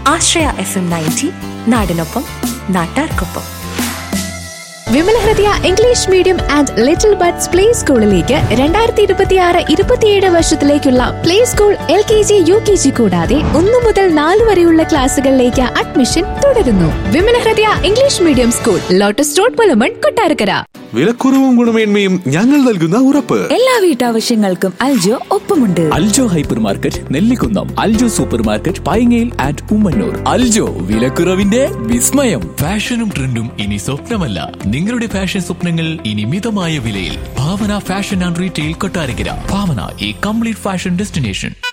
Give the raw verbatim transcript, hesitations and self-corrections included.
ആശ്രയ F M ninety, നാടിനൊപ്പം നാട്ടാർക്കൊപ്പം. Vimala Hridaya English medium and little buds play സ്കൂളിലേക്ക് രണ്ടായിരത്തി ഇരുപത്തി ആറ് ഇരുപത്തിയേഴ് വർഷത്തിലേക്കുള്ള play school L K G U K G കൂടാതെ ഒന്നു മുതൽ നാല് വരെയുള്ള ക്ലാസുകളിലേക്ക് അഡ്മിഷൻ തുടരുന്നു. Vimala Hridaya English medium school, lotus road, Pulamon, Kottarakkara. വിലക്കുറവും ഗുണമേന്മയും ഞങ്ങൾ നൽകുന്ന ഉറപ്പ്. എല്ലാ വീട്ടാവശ്യങ്ങൾക്കും അൽജോ ഒപ്പമുണ്ട്. Aljo hyper market, Nellikunnam. Aljo super market, പൈങ്ങയിൽ and Ummannoor. Aljo, വിലക്കുറവിന്റെ വിസ്മയം. ഫാഷനും ട്രെൻഡും ഇനി സ്വപ്നമല്ല, നിങ്ങളുടെ ഫാഷൻ സ്വപ്നങ്ങൾ ഇനി മിതമായ വിലയിൽ. ഭാവന fashion and retail, Kottarakkara. Bhavana, A complete fashion destination.